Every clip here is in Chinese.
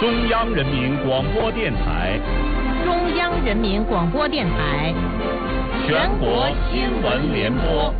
中央人民广播电台， 中央人民广播电台， 全国新闻联播。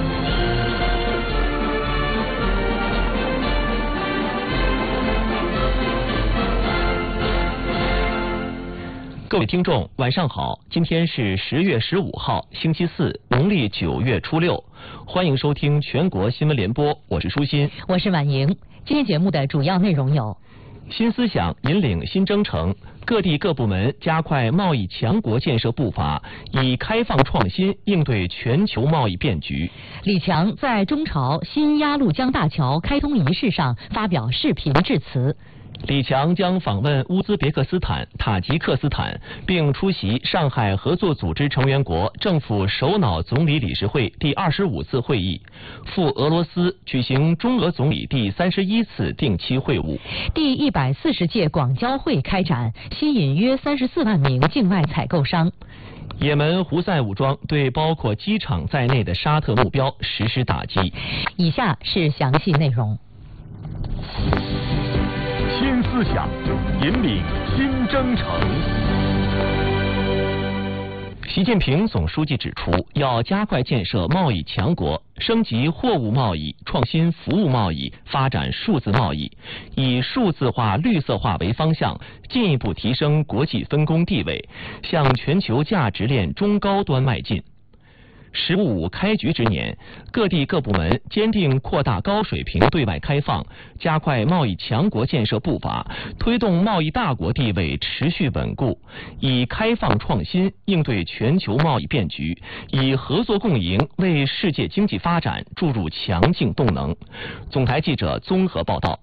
各位听众，晚上好！今天是10月15号，星期四，农历9月初6，欢迎收听全国新闻联播，我是舒心， 我是婉莹。今天节目的主要内容有： 新思想引领新征程，各地各部门加快贸易强国建设步伐，以开放创新应对全球贸易变局。 李强在中朝新鸭绿江大桥开通仪式上发表视频致辞。 李强将访问乌兹别克斯坦、塔吉克斯坦，并出席上海合作组织成员国政府首脑总理理事会第25次会议，赴俄罗斯举行中俄总理第31次定期会晤。 第140届广交会开展，吸引约34万名境外采购商。 也门胡塞武装对包括机场在内的沙特目标实施打击。 以下是详细内容。 新思想引领新征程。 习近平总书记指出，要加快建设贸易强国，升级货物贸易，创新服务贸易，发展数字贸易，以数字化、绿色化为方向，进一步提升国际分工地位，向全球价值链中高端迈进。15开局之年，各地各部门坚定扩大高水平对外开放，加快贸易强国建设步伐，推动贸易大国地位持续稳固，以开放创新应对全球贸易变局，以合作共赢为世界经济发展注入强劲动能。总台记者综合报道。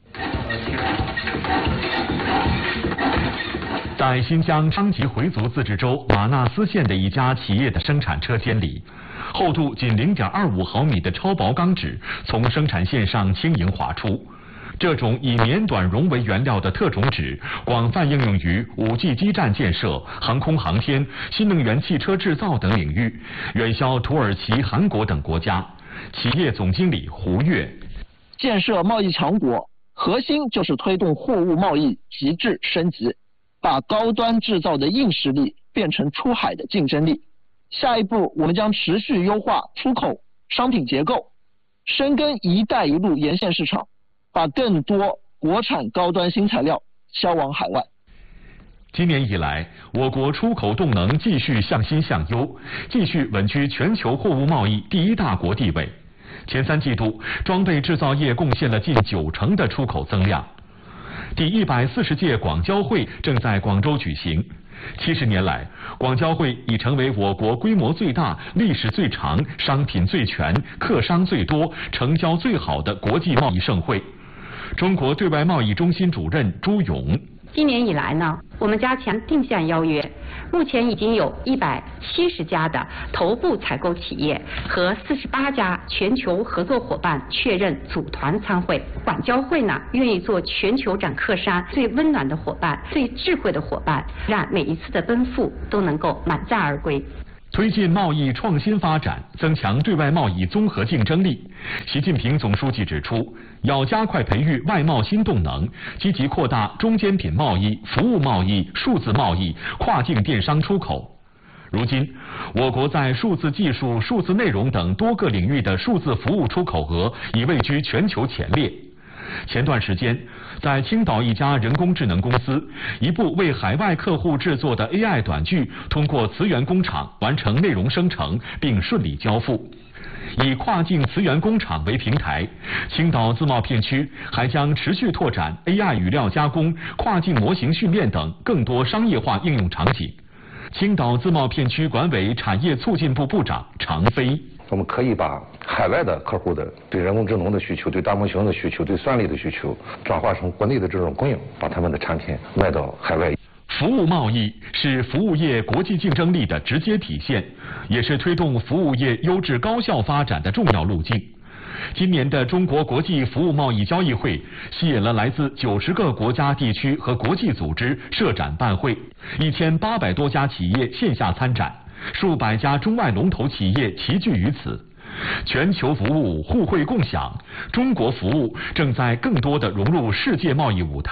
在新疆昌吉回族自治州玛纳斯县的一家企业的生产车间里，厚度仅0.25毫米的超薄钢纸从生产线上轻盈滑出。这种以绵短绒为原料的特种纸广泛应用于5G 基站建设、航空航天、新能源汽车制造等领域，远销土耳其、韩国等国家。企业总经理胡越： 建设贸易强国，核心就是推动货物贸易极致升级，把高端制造的硬实力变成出海的竞争力。下一步，我们将持续优化出口商品结构，深耕“一带一路”沿线市场，把更多国产高端新材料销往海外。 今年以来，我国出口动能继续向新向优，继续稳居全球货物贸易第一大国地位。前3季度，装备制造业贡献了近90%的出口增量。第140届广交会正在广州举行。70年来，广交会已成为我国规模最大、历史最长、商品最全、客商最多、成交最好的国际贸易盛会。中国对外贸易中心主任朱勇： 今年以来呢，我们加强定向邀约，目前已经有170家的头部采购企业和48家全球合作伙伴确认组团参会。广交会呢，愿意做全球展客商最温暖的伙伴、最智慧的伙伴，让每一次的奔赴都能够满载而归。 推进贸易创新发展，增强对外贸易综合竞争力。习近平总书记指出，要加快培育外贸新动能，积极扩大中间品贸易、服务贸易、数字贸易、跨境电商出口。如今，我国在数字技术、数字内容等多个领域的数字服务出口额已位居全球前列。前段时间，在青岛一家人工智能公司，一部为海外客户制作的 AI 短剧通过磁源工厂完成内容生成并顺利交付。以跨境磁源工厂为平台，青岛自贸片区还将持续拓展 AI 语料加工、跨境模型训练等更多商业化应用场景。青岛自贸片区管委产业促进部部长常飞： 我们可以把海外的客户的对人工智能的需求、对大模型的需求、对算力的需求，转化成国内的这种供应，把他们的产品卖到海外。 服务贸易是服务业国际竞争力的直接体现，也是推动服务业优质高效发展的重要路径。今年的中国国际服务贸易交易会吸引了来自90个国家地区和国际组织设展办会，1800多家企业线下参展，数百家中外龙头企业齐聚于此。全球服务互惠共享，中国服务正在更多地融入世界贸易舞台，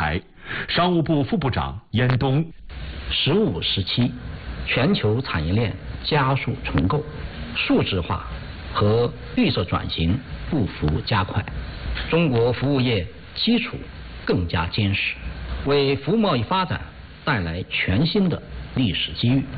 商务部副部长严冬。 “15时期，全球产业链加速重构，数字化和绿色转型步幅加快，中国服务业基础更加坚实，为服务贸易发展带来全新的历史机遇。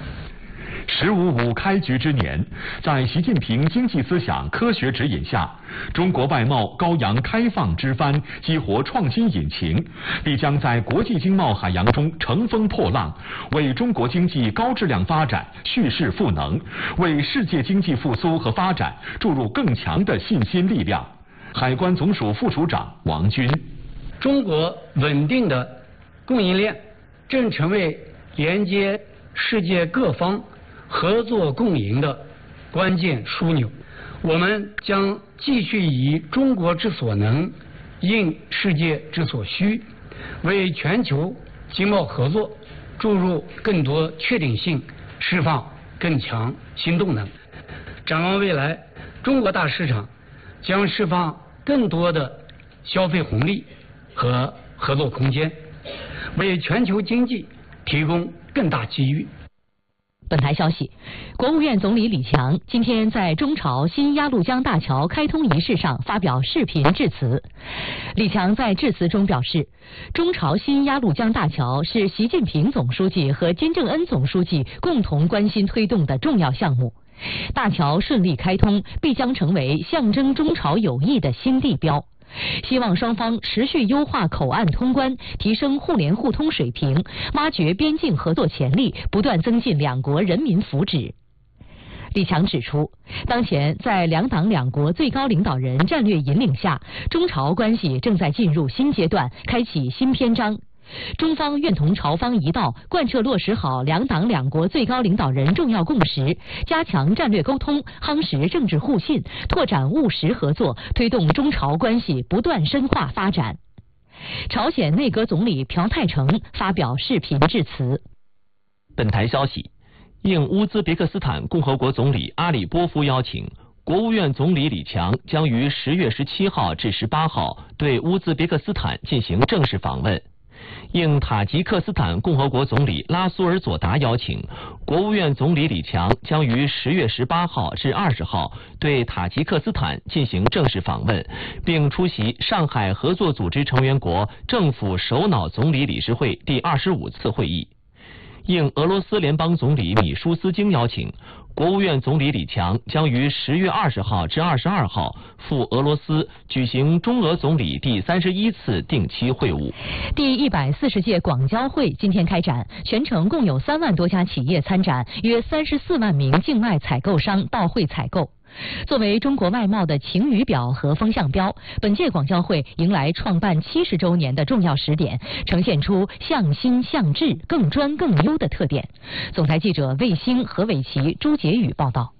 “15.5”开局之年，在习近平经济思想科学指引下，中国外贸高扬开放之帆，激活创新引擎，必将在国际经贸海洋中乘风破浪，为中国经济高质量发展蓄势赋能，为世界经济复苏和发展注入更强的信心力量。海关总署副署长王军： 中国稳定的供应链正成为连接世界各方合作共赢的关键枢纽。我们将继续以中国之所能，应世界之所需，为全球经贸合作注入更多确定性，释放更强新动能。展望未来，中国大市场将释放更多的消费红利和合作空间，为全球经济提供更大机遇。 本台消息，国务院总理李强今天在中朝新鸭绿江大桥开通仪式上发表视频致辞。李强在致辞中表示，中朝新鸭绿江大桥是习近平总书记和金正恩总书记共同关心推动的重要项目。大桥顺利开通，必将成为象征中朝友谊的新地标。希望双方持续优化口岸通关，提升互联互通水平，挖掘边境合作潜力，不断增进两国人民福祉。李强指出，当前在两党两国最高领导人战略引领下，中朝关系正在进入新阶段，开启新篇章。中方愿同朝方一道，贯彻落实好两党两国最高领导人重要共识，加强战略沟通，夯实政治互信，拓展务实合作，推动中朝关系不断深化发展。朝鲜内阁总理朴泰成发表视频致辞。 本台消息，应乌兹别克斯坦共和国总理阿里波夫邀请，国务院总理李强将于10月17号至18号对乌兹别克斯坦进行正式访问。应塔吉克斯坦共和国总理拉苏尔佐达邀请，国务院总理李强将于10月18号至20号对塔吉克斯坦进行正式访问，并出席上海合作组织成员国政府首脑总理理事会第25次会议。应俄罗斯联邦总理米舒斯京邀请，国务院总理李强将于10月20号至22号赴俄罗斯举行中俄总理第31次定期会晤。 第140届广交会今天开展，全程共有3万多家企业参展，约34万名境外采购商到会采购。作为中国外贸的晴雨表和风向标，本届广交会迎来创办70周年的重要时点，呈现出向新向智、更专更优的特点。总台记者魏星、何伟奇、朱杰宇报道。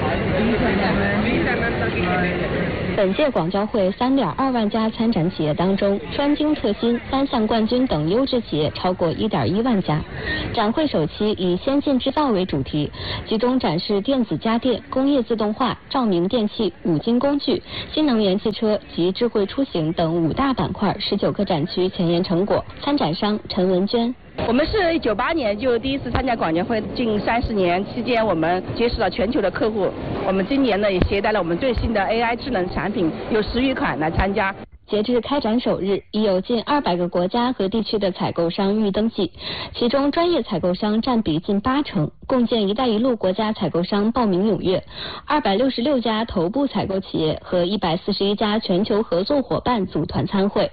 本届广交会3.2万家参展企业当中，专精特新、3项冠军等优质企业超过1.1万家。展会首期以先进制造为主题，集中展示电子家电、工业自动化、照明电器、五金工具、新能源汽车及智慧出行等5大板块19个展区前沿成果。参展商陈文娟。 我们是98年就第一次参加广交会，近30年期间，我们结识了全球的客户。我们今年呢也携带了我们最新的 AI 智能产品，有10余款来参加。 截至开展首日，已有近200个国家和地区的采购商预登记，其中专业采购商占比近80%，共建“一带一路”国家采购商报名踊跃，266家头部采购企业和141家全球合作伙伴组团参会。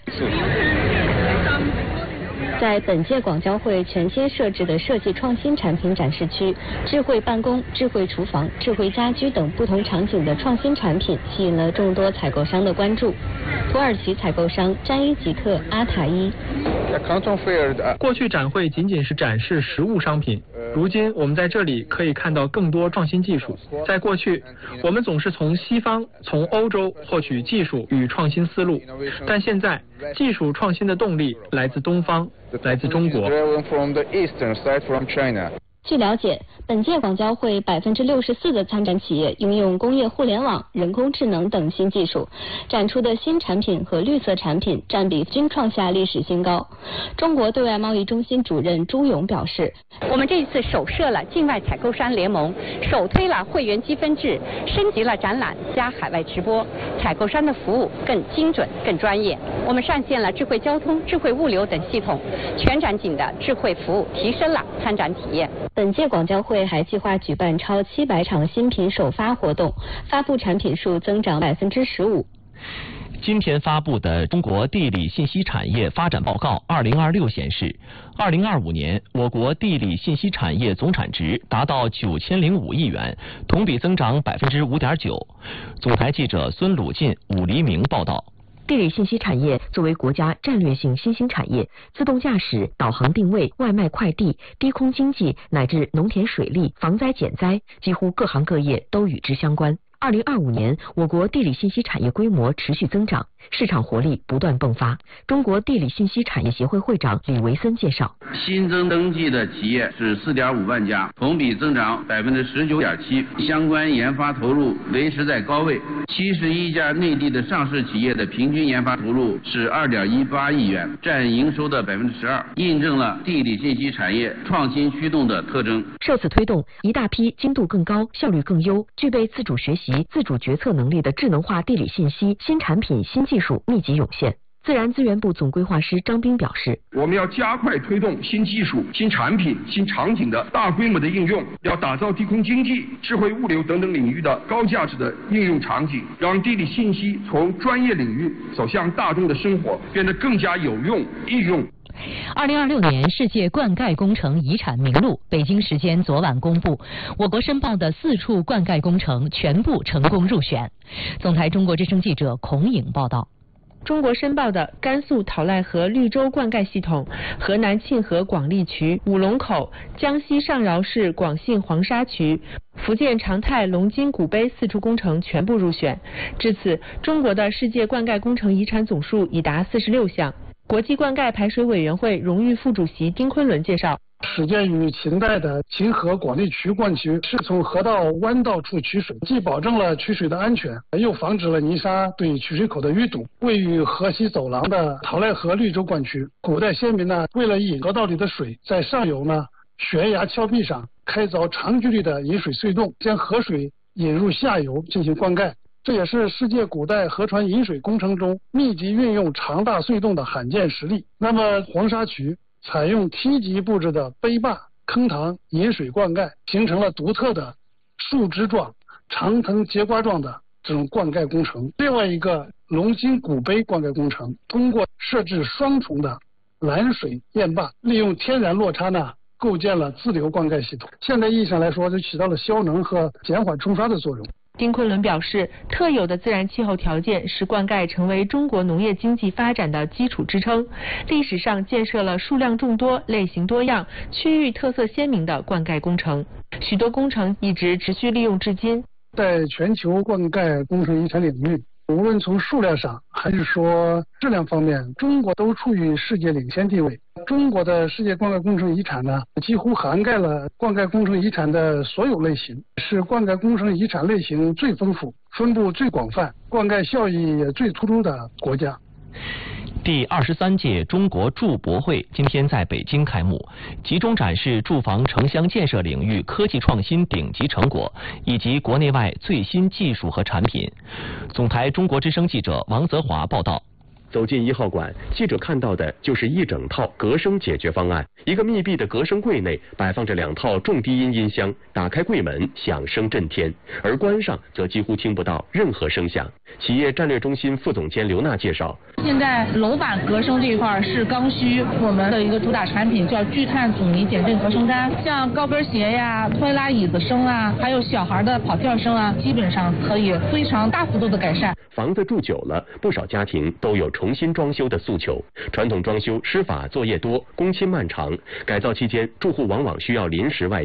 在本届广交会全新设置的设计创新产品展示区，智慧办公、智慧厨房、智慧家居等不同场景的创新产品吸引了众多采购商的关注。土耳其采购商詹伊吉特阿塔伊。 过去展会仅仅是展示实物商品，如今我们在这里可以看到更多创新技术。在过去，我们总是从西方、从欧洲获取技术与创新思路，但现在技术创新的动力来自东方，来自中国。 据了解，本届广交会64%的参展企业应用工业互联网、人工智能等新技术，展出的新产品和绿色产品占比均创下历史新高。中国对外贸易中心主任朱勇表示， 我们这一次首设了境外采购商联盟，首推了会员积分制，升级了展览加海外直播，采购商的服务更精准、更专业。我们上线了智慧交通、智慧物流等系统，全展景的智慧服务提升了参展体验。 本届广交会还计划举办超700场新品首发活动，发布产品数增长15%。 今天发布的《中国地理信息产业发展报告2026》显示，2025年我国地理信息产业总产值达到9005亿元，同比增长5.9%。总台记者孙鲁进、武黎明报道。 地理信息产业作为国家战略性新兴产业，自动驾驶、导航定位、外卖快递、低空经济乃至农田水利、防灾减灾，几乎各行各业都与之相关。2025年，我国地理信息产业规模持续增长，市场活力不断迸发。中国地理信息产业协会会长李维森介绍， 新增登记的企业是4.5万家，同比增长19.7%，相关研发投入维持在高位。71家内地的上市企业的平均研发投入是2.18亿元，占营收的12%，印证了地理信息产业创新驱动的特征。 受此推动，一大批精度更高、效率更优、具备自主学习、自主决策能力的智能化地理信息新产品、新技术密集涌现。自然资源部总规划师张斌表示， 我们要加快推动新技术、新产品、新场景的大规模的应用，要打造低空经济、智慧物流等等领域的高价值的应用场景，让地理信息从专业领域走向大众的生活，变得更加有用、易用。 2026年世界灌溉工程遗产名录，北京时间昨晚公布，我国申报的4处灌溉工程全部成功入选。总台中国之声记者孔颖报道。 中国申报的甘肃讨赖河绿洲灌溉系统、河南沁河广利渠、五龙口、江西上饶市广信黄沙渠、福建长泰龙津古碑4处工程全部入选。至此，中国的世界灌溉工程遗产总数已达46项。国际灌溉排水委员会荣誉副主席丁昆仑介绍， 始建于秦代的沁河广利渠灌渠是从河道弯道处取水，既保证了取水的安全，又防止了泥沙对取水口的淤堵。位于河西走廊的讨赖河绿洲灌渠，古代先民呢，为了引河道里的水，在上游呢悬崖峭壁上开凿长距离的引水隧洞，将河水引入下游进行灌溉。这也是世界古代河船引水工程中密集运用长大隧洞的罕见实例。那么黄沙渠采用梯级布置的碑坝、坑塘引水灌溉，形成了独特的树枝状、长藤节瓜状的这种灌溉工程。另外一个龙津古碑灌溉工程，通过设置双重的拦水堰坝，利用天然落差呢，构建了自流灌溉系统。现代意义上来说，就起到了消能和减缓冲刷的作用。 丁昆仑表示，特有的自然气候条件使灌溉成为中国农业经济发展的基础支撑。历史上建设了数量众多、类型多样、区域特色鲜明的灌溉工程，许多工程一直持续利用至今。 在全球灌溉工程遗产领域，无论从数量上还是说质量方面，中国都处于世界领先地位。中国的世界灌溉工程遗产呢，几乎涵盖了灌溉工程遗产的所有类型，是灌溉工程遗产类型最丰富、分布最广泛、灌溉效益也最突出的国家。 第23届中国住博会今天在北京开幕，集中展示住房城乡建设领域科技创新顶级成果以及国内外最新技术和产品。总台中国之声记者王泽华报道。 走进1号馆，记者看到的就是一整套隔声解决方案。一个密闭的隔声柜内摆放着2套重低音音箱，打开柜门响声震天，而关上则几乎听不到任何声响。企业战略中心副总监刘娜介绍， 现在楼板隔声这一块是刚需，我们的一个主打产品叫聚碳阻尼减震隔声单，像高跟鞋呀、推拉椅子声啊，还有小孩的跑跳声啊，基本上可以非常大幅度的改善。 房子住久了，不少家庭都有重新装修的诉求。传统装修施法作业多，工期漫长，改造期间住户往往需要临时外迁。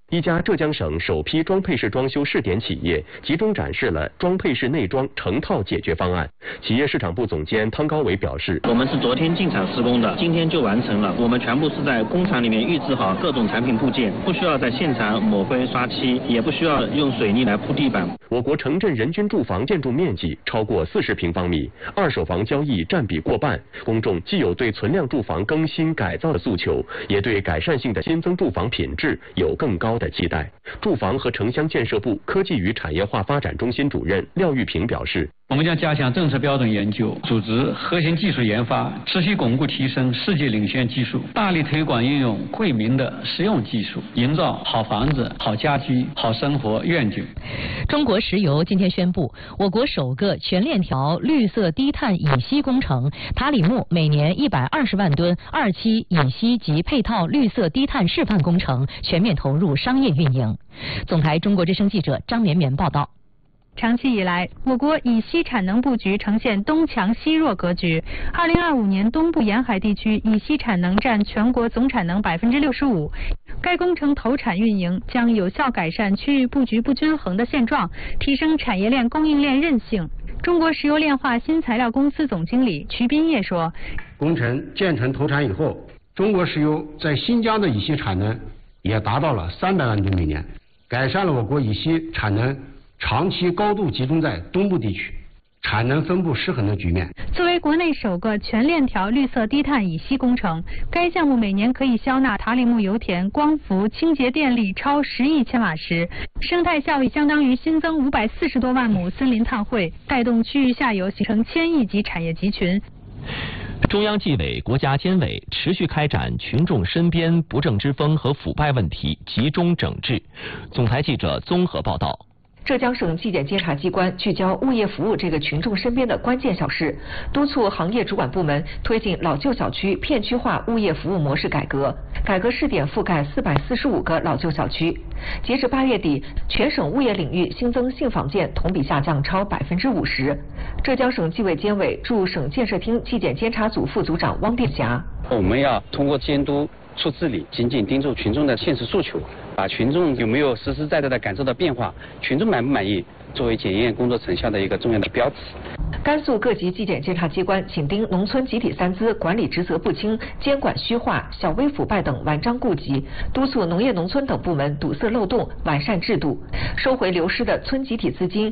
一家浙江省首批装配式装修试点企业集中展示了装配式内装成套解决方案。企业市场部总监汤高伟表示， 我们是昨天进场施工的，今天就完成了。我们全部是在工厂里面预制好各种产品部件，不需要在现场抹灰刷漆，也不需要用水泥来铺地板。 我国城镇人均住房建筑面积超过40平方米，二手房交易占比过半。公众既有对存量住房更新改造的诉求，也对改善性的新增住房品质有更高的期待。住房和城乡建设部科技与产业化发展中心主任廖玉平表示， 我们将加强政策标准研究，组织核心技术研发，持续巩固提升世界领先技术，大力推广应用惠民的实用技术，营造好房子、好家居、好生活愿景。 中国石油今天宣布，我国首个全链条绿色低碳乙烯工程塔里木每年120万吨2期乙烯及配套绿色低碳示范工程全面投入商业运营。总台中国之声记者张绵绵报道。 长期以来，我国乙烯产能布局呈现东强西弱格局。2025年，东部沿海地区乙烯产能占全国总产能65%。该工程投产运营将有效改善区域布局不均衡的现状，提升产业链供应链韧性。中国石油炼化新材料公司总经理瞿斌业说：“ 工程建成投产以后，中国石油在新疆的乙烯产能也达到了300万吨每年，改善了我国乙烯产能长期高度集中在东部地区，产能分布失衡的局面。 作为国内首个全链条绿色低碳乙烯工程，该项目每年可以消纳塔里木油田光伏清洁电力超10亿千瓦时，生态效益相当于新增540多万亩森林碳汇，带动区域下游形成1000亿级产业集群。 中央纪委、国家监委持续开展群众身边不正之风和腐败问题集中整治。总台记者综合报道。 浙江省纪检监察机关聚焦物业服务这个群众身边的关键小事，督促行业主管部门推进老旧小区片区化物业服务模式改革，改革试点覆盖445个老旧小区。截至8月底，全省物业领域新增信访件同比下降超50%。浙江省纪委监委驻省建设厅纪检监察组副组长汪殿霞： 我们要通过监督促治理，紧紧盯住群众的现实诉求，把群众有没有实实在在的感受到变化，群众满不满意，作为检验工作成效的一个重要的标尺。 甘肃各级纪检监察机关紧盯农村集体散资管理职责不清、监管虚化、小微腐败等顽瘴痼疾，督促农业农村等部门堵塞漏洞、完善制度，收回流失的村集体资金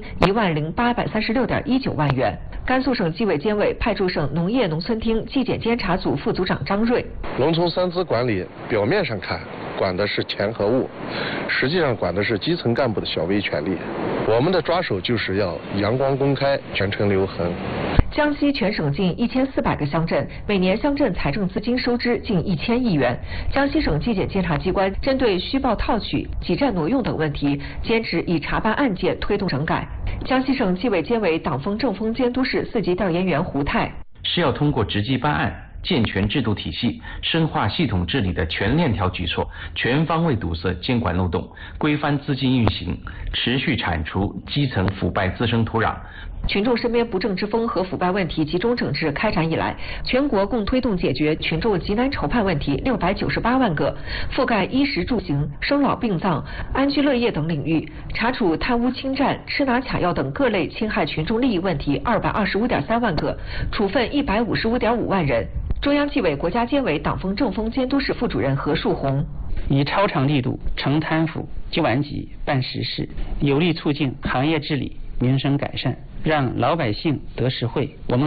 10836.19万元。甘肃省纪委监委派驻省农业农村厅纪检监察组副组长张瑞： 农村散资管理表面上看管的是钱和物，实际上管的是基层干部的小微权利。我们的抓手就是要阳光公开，全程留痕。 江西全省近1400个乡镇，每年乡镇财政资金收支近1000亿元。江西省纪检监察机关针对虚报套取、挤占挪用等问题，坚持以查办案件推动整改。江西省纪委监委党风政风监督室4级调研员胡泰： 是要通过直击办案、健全制度体系、深化系统治理的全链条举措，全方位堵塞监管漏洞，规范资金运行，持续铲除基层腐败滋生土壤。 群众身边不正之风和腐败问题集中整治开展以来，全国共推动解决群众急难愁盼问题698万个，覆盖衣食住行、生老病葬、安居乐业等领域，查处贪污侵占、吃拿卡要等各类侵害群众利益问题225.3万个，处分155.5万人。中央纪委国家监委党风政风监督室副主任何树红： 以超常力度惩贪腐、救顽疾、办实事，有力促进行业治理、民生改善，让老百姓得实惠。我们